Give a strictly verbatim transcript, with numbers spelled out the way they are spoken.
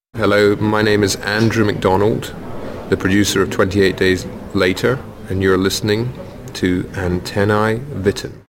Hello, my name is Andrew McDonald, the producer of twenty-eight Days Later, and you're listening to Antennae Vitae.